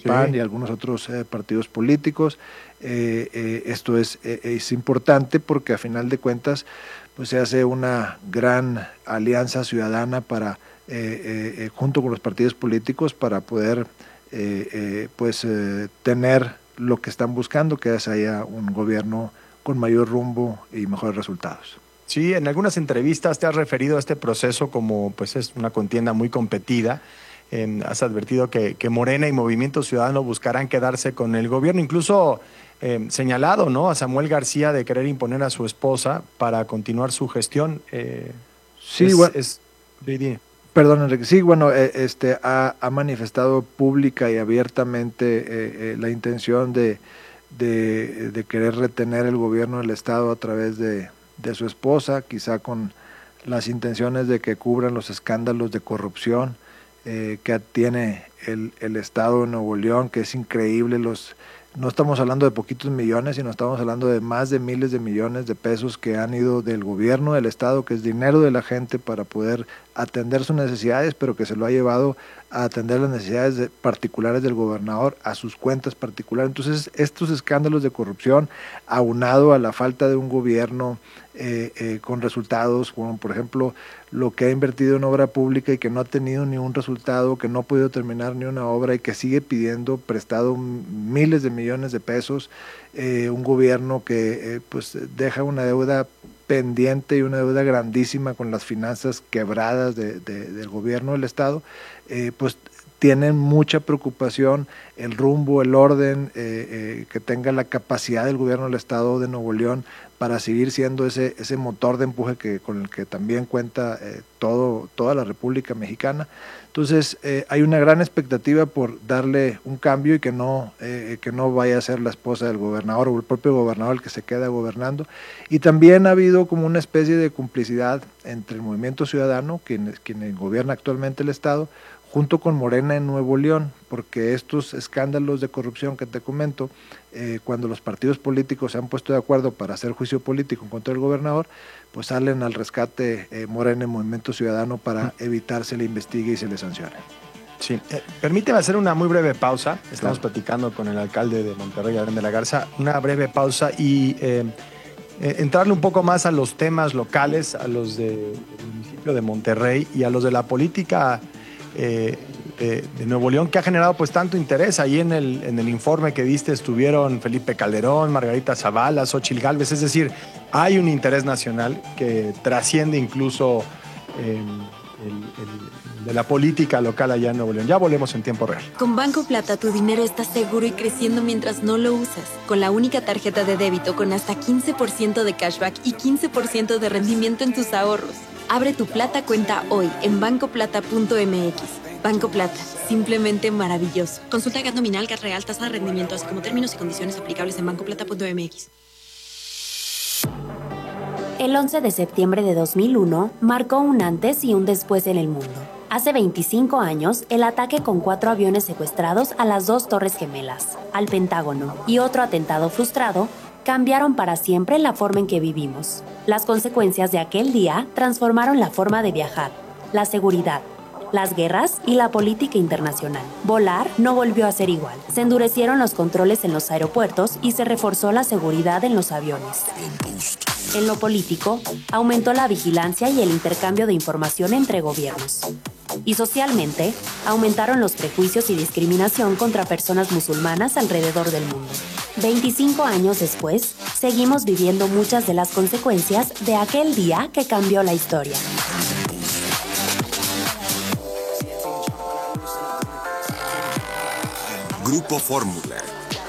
PAN y algunos otros partidos políticos. Esto es importante porque a final de cuentas pues se hace una gran alianza ciudadana para junto con los partidos políticos para poder tener lo que están buscando, que es haya un gobierno con mayor rumbo y mejores resultados. Sí, en algunas entrevistas te has referido a este proceso como pues es una contienda muy competida. Has advertido que Morena y Movimiento Ciudadano buscarán quedarse con el gobierno, incluso señalado, ¿no?, a Samuel García de querer imponer a su esposa para continuar su gestión. Sí, perdón, Enrique. Sí, bueno, ha manifestado pública y abiertamente la intención de querer retener el gobierno del Estado a través de su esposa, quizá con las intenciones de que cubran los escándalos de corrupción que tiene el Estado de Nuevo León, que es increíble. No estamos hablando de poquitos millones, sino estamos hablando de más de miles de millones de pesos que han ido del gobierno del Estado, que es dinero de la gente para poder atender sus necesidades, pero que se lo ha llevado a atender las necesidades particulares del gobernador a sus cuentas particulares. Entonces, estos escándalos de corrupción, aunado a la falta de un gobierno con resultados, como por ejemplo lo que ha invertido en obra pública y que no ha tenido ni un resultado, que no ha podido terminar ni una obra y que sigue pidiendo prestado miles de millones de pesos, un gobierno que pues deja una deuda pendiente y una deuda grandísima con las finanzas quebradas del gobierno del Estado, pues tienen mucha preocupación el rumbo, el orden, que tenga la capacidad del gobierno del Estado de Nuevo León para seguir siendo ese motor de empuje con el que también cuenta toda la República Mexicana. Entonces hay una gran expectativa por darle un cambio y que no vaya a ser la esposa del gobernador o el propio gobernador el que se queda gobernando. Y también ha habido como una especie de complicidad entre el Movimiento Ciudadano, quien gobierna actualmente el Estado, junto con Morena en Nuevo León, porque estos escándalos de corrupción que te comento, cuando los partidos políticos se han puesto de acuerdo para hacer juicio político en contra del gobernador, pues salen al rescate Morena y Movimiento Ciudadano para evitar se le investigue y se le sancione. Sí, permíteme hacer una muy breve pausa. Estamos platicando con el alcalde de Monterrey, Adrián de la Garza, una breve pausa y entrarle un poco más a los temas locales, a los del municipio de Monterrey y a los de la política de Nuevo León, que ha generado pues tanto interés. Ahí en el informe que diste estuvieron Felipe Calderón, Margarita Zavala, Xóchitl Gálvez, es decir, hay un interés nacional que trasciende incluso de la política local allá en Nuevo León. Ya volvemos en tiempo real. Con Banco Plata tu dinero está seguro y creciendo mientras no lo usas. Con la única tarjeta de débito con hasta 15% de cashback y 15% de rendimiento en tus ahorros. Abre tu Plata cuenta hoy en bancoplata.mx. Banco Plata, simplemente maravilloso. Consulta GAT nominal, GAT real, tasa de rendimiento, así como términos y condiciones aplicables en bancoplata.mx. El 11 de septiembre de 2001 marcó un antes y un después en el mundo. Hace 25 años, el ataque con 4 aviones secuestrados a las 2 Torres Gemelas, al Pentágono y otro atentado frustrado cambiaron para siempre la forma en que vivimos. Las consecuencias de aquel día transformaron la forma de viajar, la seguridad, las guerras y la política internacional. Volar no volvió a ser igual. Se endurecieron los controles en los aeropuertos y se reforzó la seguridad en los aviones. En lo político, aumentó la vigilancia y el intercambio de información entre gobiernos. Y socialmente, aumentaron los prejuicios y discriminación contra personas musulmanas alrededor del mundo. 25 años después, seguimos viviendo muchas de las consecuencias de aquel día que cambió la historia. Grupo Fórmula.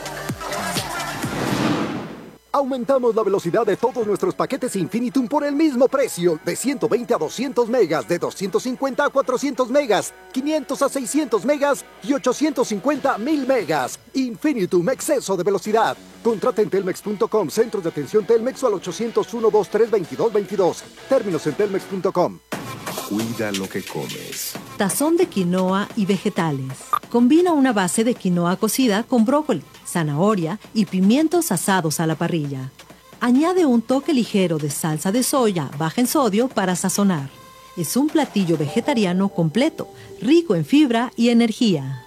Aumentamos la velocidad de todos nuestros paquetes Infinitum por el mismo precio, de 120 a 200 megas, de 250 a 400 megas, 500 a 600 megas y 850 a 1000 megas. Infinitum, exceso de velocidad. Contrata en telmex.com, centros de atención Telmex o al 801-232-2222. Términos en telmex.com. Cuida lo que comes. Tazón de quinoa y vegetales. Combina una base de quinoa cocida con brócoli, zanahoria y pimientos asados a la parrilla. Añade un toque ligero de salsa de soya baja en sodio para sazonar. Es un platillo vegetariano completo, rico en fibra y energía.